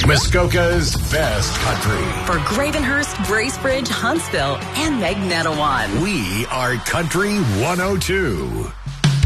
Muskoka's best country. For Gravenhurst, Bracebridge, Huntsville, and Magnetowan. We are Country 102.